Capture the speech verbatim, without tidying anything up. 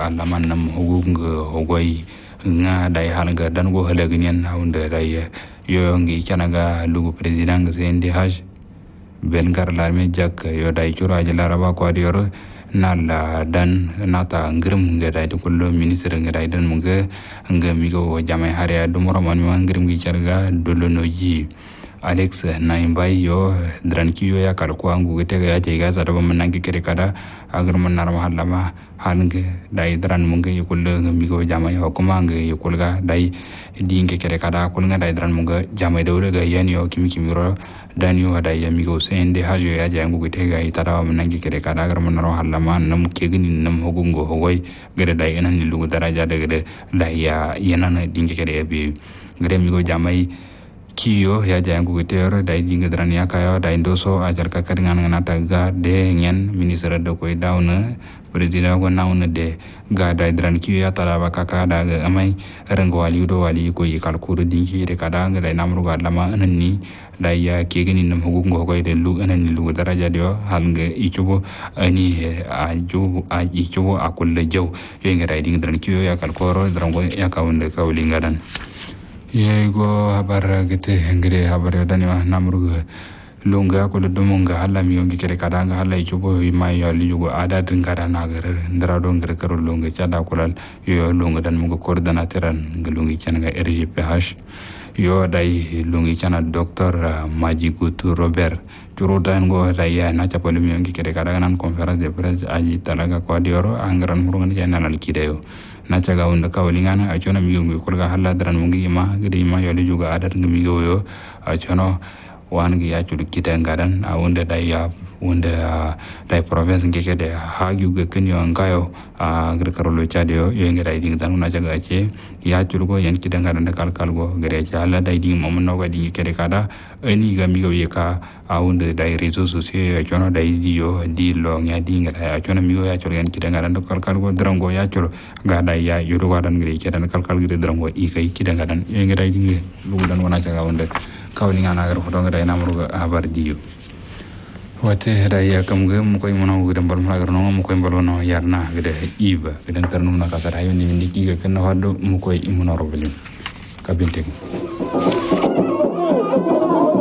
alaman nam hugung hogoi nga dai halga dan go halagnian haunda dai yo ngi chanaga lugu president sendi haj bengar larme jak yo dai chura laraba ko dioro nala dan nata ngirum nga dai kullo ministre nga dai dan munga nga migo jamai hare dumoro man ngirum gi charga dolonoji Alex naimbai yo dran kiyo ya kalko angu gete ga je ga zada bam nangi kere kada agar man nar mahallama hange dai dran munge yukulle ngami go jamai hokuma nge yukulga dai dinge kere kada kulnga dai dran munga jamai dawle ga yani yo kimi kimiro dan yo dai yami go sende hajo ya je angu gete ga itara bam nangi kere kada agar man nar mahallama nam kegini nam hogungo hogoi gere dai enan ni lugu daraja de gede dai ya yanana dinge kere bi gere mi go jamai kiyo ya jangu gitero dai dinga drania kayo dai ndoso ajar kakar ngan nganata ga de ngen ministre de koy dauna president go nauna de ga dai dran kiyo ya tara ba kaka da ga amai rango wali do wali ko yi kalkuru dinki de kada ga dai namru ga lama anani dai ya ke gini nam hugungo ko de lu anani lu daraja dio halnge ichubo ani aju a ichubo akulle jaw yenga dai dinga dran kiyo ya kalkoro drango ya kawunde kawlinga dan yego habar gete ngire habar dani namru lunga ko dumunga halla mi yongi kere kadanga halla ichubo mai yali yugo ada dingara nagar ndara do ngere karo lunga chada kulal yo lunga dan mungo coordinateur ngelungi changa R G P H yo dai lungi chana docteur Maji Gutu Robert turo dan go dai ya na chapol mi yongi kere kadanga nan conference de presse aji talaga ko dioro angran murungan chana lal kideyo na caga wanda kawlingana a chona migo ngi kolga halla dran mungi ma gidi ma yoli juga adat ngi migo yo a chono wan gi ya chulu kita ngadan a wanda dai ya wanda dai province ngi kede ha gi ge kenyo ngayo a gre karolo chadio yo ngi dai ding tan na caga che ya chulu go yan kita ngadan kal kal go gre cha la dai ding mom no ga ding kede kada eni ga migo ye ka a wanda dai rezo so se a chono dai di yo di lo nya ding ga a chono migo ya chulu yan kita ngadan kal kal go drango ya chulu ga dai ya yuru wadan gre kedan kal kal gre drango i kai kita ngadan yo ngi dai ding lu dan wana caga wanda kawlinga na gar foto ngai namru habar diyo wate raya kam ge mu koy mono gudam bal ma gar no mu koy bal no yarna gede iba geden karnum na kasar hayo ni ndiki ge ken wado mu koy imuno robelim kabinte